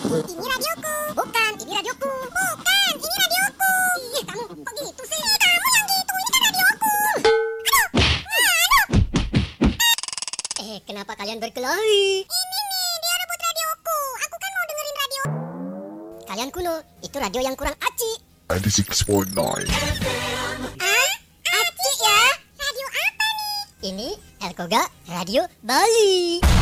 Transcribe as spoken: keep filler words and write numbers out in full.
Ini radioku. Bukan, ini radioku. Bukan, ini radioku. Ih, kamu kok gitu sih? Kamu yang gitu, ini kan radioku. Aduh, aduh. Eh, kenapa kalian berkelahi? Ini nih, dia rebut radioku. Aku kan mau dengerin radio. Kalian kuno, itu radio yang kurang aci. ninety-six point nine. Ah, aci ya? Radio apa nih? Ini Elkoga Radio Bali.